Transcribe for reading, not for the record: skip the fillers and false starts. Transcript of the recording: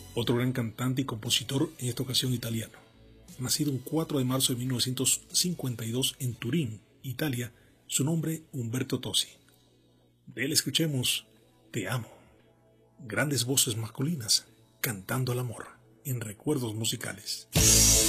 Otro gran cantante y compositor, en esta ocasión italiano. Nacido un 4 de marzo de 1952 en Turín, Italia, su nombre Umberto Tozzi. De él escuchemos Te amo. Grandes voces masculinas cantando al amor en recuerdos musicales.